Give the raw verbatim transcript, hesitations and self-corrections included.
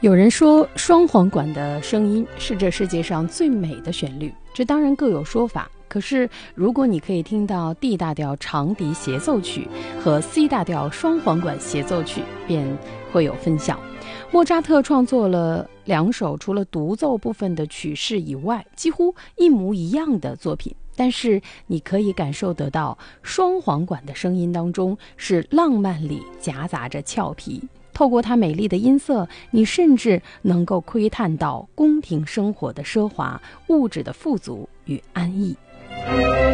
有人说双簧管的声音是这世界上最美的旋律，这当然各有说法。可是如果你可以听到 D 大调长笛协奏曲和 C 大调双簧管协奏曲，便会有分晓。莫扎特创作了两首除了独奏部分的曲式以外几乎一模一样的作品，但是你可以感受得到双簧管的声音当中是浪漫里夹杂着俏皮，透过它美丽的音色，你甚至能够窥探到宫廷生活的奢华、物质的富足与安逸。